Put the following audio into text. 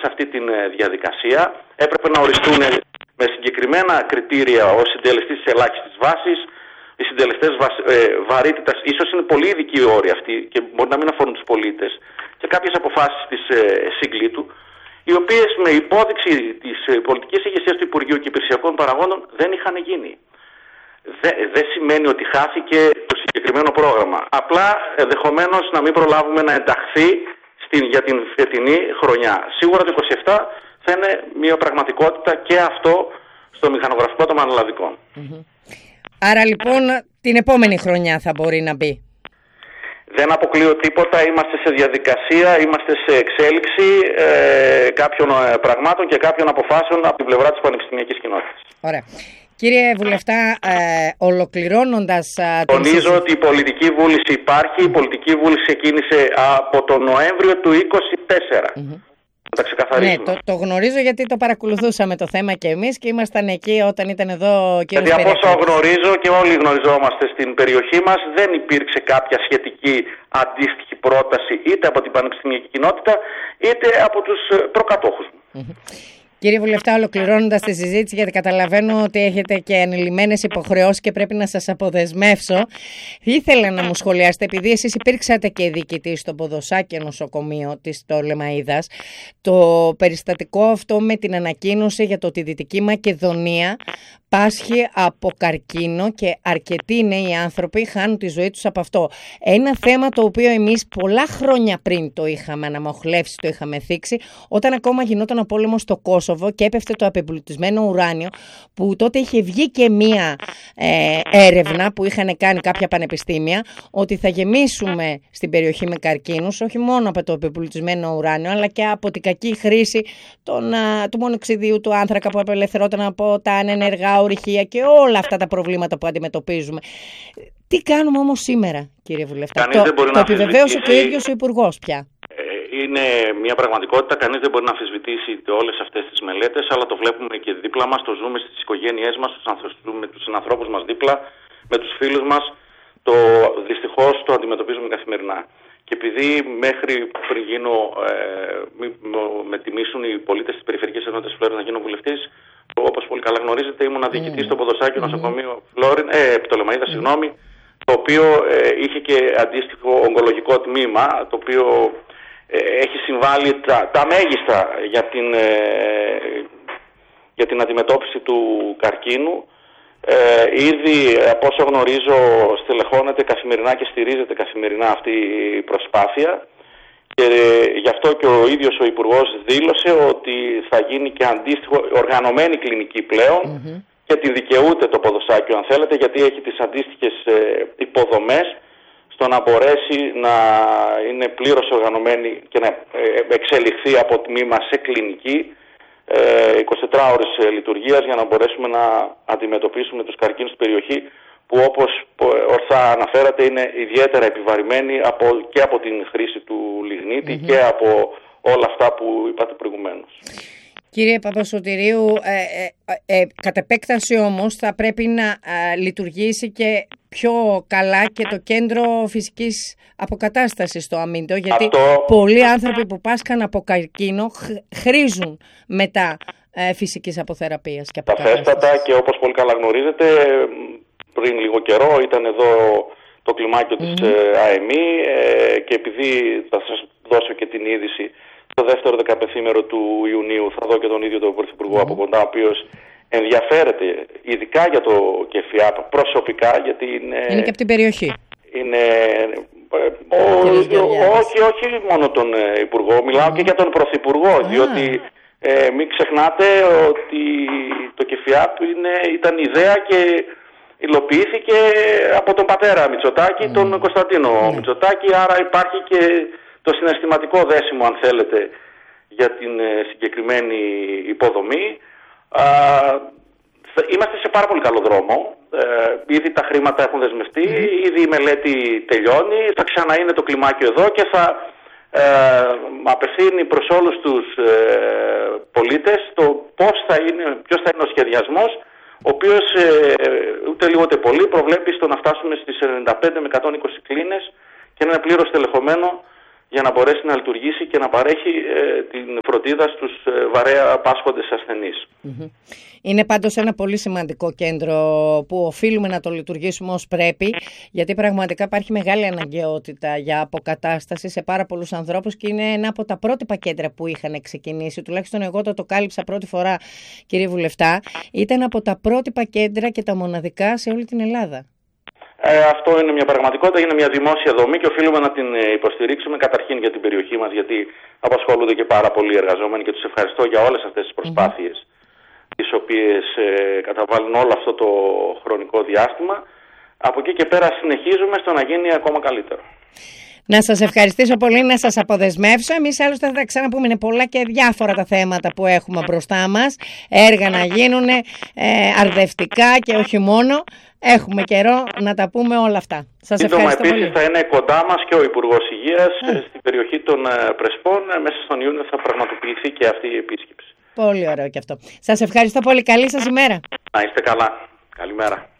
σε αυτή τη διαδικασία. Έπρεπε να οριστούν με συγκεκριμένα κριτήρια ο συντελεστής της ελάχιστης βάσης, οι συντελεστές βαρύτητας, ίσως είναι πολύ ειδικοί οι όροι αυτοί και μπορεί να μην αφορούν τους πολίτες, και κάποιες αποφάσεις της Συγκλήτου, οι οποίες με υπόδειξη της πολιτικής ηγεσίας του Υπουργείου και υπηρεσιακών παραγόντων δεν είχαν γίνει. Δεν σημαίνει ότι χάθηκε το συγκεκριμένο πρόγραμμα. Απλά ενδεχομένως να μην προλάβουμε να ενταχθεί για την φετινή χρονιά. Σίγουρα το 27 θα είναι μια πραγματικότητα και αυτό στο μηχανογραφικό των πανελλαδικών. Άρα λοιπόν την επόμενη χρονιά θα μπορεί να μπει. Δεν αποκλείω τίποτα, είμαστε σε διαδικασία, είμαστε σε εξέλιξη κάποιων πραγμάτων και κάποιων αποφάσεων από την πλευρά της πανεπιστημιακής κοινότητας. Ωραία. Κύριε Βουλευτά, ολοκληρώνοντας... Τονίζω ότι η πολιτική βούληση υπάρχει, η πολιτική βούληση ξεκίνησε από τον Νοέμβριο του 2024. Να τα ξεκαθαρίσουμε. Ναι, το γνωρίζω γιατί το παρακολουθούσαμε το θέμα και εμείς και ήμασταν εκεί όταν ήταν εδώ ο κύριος Περιέκος. Γιατί από όσο γνωρίζω και όλοι γνωριζόμαστε στην περιοχή μας, δεν υπήρξε κάποια σχετική αντίστοιχη πρόταση είτε από την πανεπιστημιακή κοινότητα είτε από τους προκατόχους μου. Κύριε Βουλευτά, ολοκληρώνοντας τη συζήτηση, γιατί καταλαβαίνω ότι έχετε και ανηλυμένες υποχρεώσεις και πρέπει να σας αποδεσμεύσω, ήθελα να μου σχολιάσετε, επειδή εσείς υπήρξατε και διοικητής στο Ποδοσάκιο νοσοκομείο της Πτολεμαΐδας, το περιστατικό αυτό με την ανακοίνωση για το ότι η Δυτική Μακεδονία πάσχει από καρκίνο και αρκετοί νέοι άνθρωποι χάνουν τη ζωή τους από αυτό. Ένα θέμα το οποίο εμείς πολλά χρόνια πριν το είχαμε αναμοχλεύσει, το είχαμε θίξει, όταν ακόμα γινόταν ο πόλεμος στο Κόσοβο και έπεφτε το απεμπλουτισμένο ουράνιο, που τότε είχε βγει και μία έρευνα που είχαν κάνει κάποια πανεπιστήμια, ότι θα γεμίσουμε στην περιοχή με καρκίνους, όχι μόνο από το απεμπλουτισμένο ουράνιο, αλλά και από την κακή χρήση του μονοξιδίου του άνθρακα που απελευθερώταν από τα ανενεργά ορυχεία και όλα αυτά τα προβλήματα που αντιμετωπίζουμε. Τι κάνουμε όμως σήμερα, κύριε Βουλευτά? Το επιβεβαίωσε και ο ίδιος ο Υπουργός πια. Είναι μια πραγματικότητα, κανείς δεν μπορεί να αμφισβητήσει όλες αυτές τις μελέτες, αλλά το βλέπουμε και δίπλα μας, το ζούμε στις οικογένειές μας, με τους συνανθρώπους μας δίπλα, με τους φίλους μας, δυστυχώς το αντιμετωπίζουμε καθημερινά. Και επειδή μέχρι πριν γίνω, με τιμήσουν οι πολίτες της Περιφερειακής Ενότητας Φλόρινας να γίνω βουλευτής, όπως πολύ καλά γνωρίζετε, ήμουν διοικητής στο Ποδοσάκιο νοσοκομείο Πτολεμαΐδας, το οποίο είχε και αντίστοιχο ογκολογικό τμήμα, το οποίο έχει συμβάλει τα μέγιστα για την αντιμετώπιση του καρκίνου. Ήδη από όσο γνωρίζω στελεχώνεται καθημερινά και στηρίζεται καθημερινά αυτή η προσπάθεια, και γι' αυτό και ο ίδιος ο Υπουργός δήλωσε ότι θα γίνει και αντίστοιχο οργανωμένη κλινική πλέον και την δικαιούται το Ποδοσάκιο, αν θέλετε, γιατί έχει τις αντίστοιχες υποδομές στο να μπορέσει να είναι πλήρως οργανωμένη και να εξελιχθεί από τμήμα σε κλινική 24 ώρες λειτουργίας, για να μπορέσουμε να αντιμετωπίσουμε τους καρκίνους στην περιοχή, που όπως ορθά αναφέρατε είναι ιδιαίτερα επιβαρημένοι και από την χρήση του λιγνίτη και από όλα αυτά που είπατε προηγουμένως. Κύριε Παπασωτηρίου, κατ' επέκταση όμως θα πρέπει να λειτουργήσει και πιο καλά και το κέντρο φυσικής αποκατάστασης στο Αμίντο, γιατί πολλοί άνθρωποι που πάσχαν από καρκίνο χρήζουν μετά φυσικής αποθεραπείας και αποκατάστασης. Σαφέστατα, και όπως πολύ καλά γνωρίζετε, πριν λίγο καιρό ήταν εδώ το κλιμάκιο της ΑΕΜΗ, και επειδή θα σας δώσω και την είδηση, το δεύτερο δεκαπενθήμερο του Ιουνίου θα δω και τον ίδιο τον Πρωθυπουργό από κοντά, ο οποίος ενδιαφέρεται ειδικά για το ΚΕΦΙΑΠ προσωπικά, γιατί είναι και από την περιοχή. Όχι μόνο τον Υπουργό, μιλάω και για τον Πρωθυπουργό, διότι μην ξεχνάτε ότι το ΚΕΦΙΑΠ ήταν ιδέα και υλοποιήθηκε από τον πατέρα Μητσοτάκη, τον Κωνσταντίνο Μητσοτάκη, άρα υπάρχει και το συναισθηματικό δέσιμο, αν θέλετε, για την συγκεκριμένη υποδομή. Είμαστε σε πάρα πολύ καλό δρόμο. Ήδη τα χρήματα έχουν δεσμευτεί, ήδη η μελέτη τελειώνει, θα ξαναείνε το κλιμάκιο εδώ και θα απευθύνει προς όλους τους πολίτες το ποιος θα είναι ο σχεδιασμός, ο οποίος ούτε λίγο ούτε πολύ προβλέπει στο να φτάσουμε στις 95 με 120 κλίνες και να είναι πλήρως τελεχωμένο για να μπορέσει να λειτουργήσει και να παρέχει την φροντίδα στους βαρέα πάσχοντες ασθενείς. Είναι πάντως ένα πολύ σημαντικό κέντρο που οφείλουμε να το λειτουργήσουμε ως πρέπει, γιατί πραγματικά υπάρχει μεγάλη αναγκαιότητα για αποκατάσταση σε πάρα πολλούς ανθρώπους και είναι ένα από τα πρότυπα κέντρα που είχαν ξεκινήσει. Τουλάχιστον εγώ το κάλυψα πρώτη φορά, κύριε Βουλευτά. Ήταν από τα πρότυπα κέντρα και τα μοναδικά σε όλη την Ελλάδα. Αυτό είναι μια πραγματικότητα, είναι μια δημόσια δομή και οφείλουμε να την υποστηρίξουμε καταρχήν για την περιοχή μας, γιατί απασχολούνται και πάρα πολλοί εργαζόμενοι και τους ευχαριστώ για όλες αυτές τις προσπάθειες τις οποίες καταβάλουν όλο αυτό το χρονικό διάστημα. Από εκεί και πέρα συνεχίζουμε στο να γίνει ακόμα καλύτερο. Να σας ευχαριστήσω πολύ, να σας αποδεσμεύσω. Εμείς άλλωστε θα τα ξαναπούμε, είναι πολλά και διάφορα τα θέματα που έχουμε μπροστά μας. Έργα να γίνουν, αρδευτικά και όχι μόνο. Έχουμε καιρό να τα πούμε όλα αυτά. Σας ευχαριστώ πολύ. Επίσης θα είναι κοντά μας και ο Υπουργός Υγείας στην περιοχή των Πρεσπών. Μέσα στον Ιούνιο θα πραγματοποιηθεί και αυτή η επίσκεψη. Πολύ ωραίο και αυτό. Σας ευχαριστώ πολύ. Καλή σας ημέρα. Να είστε καλά. Καλημέρα.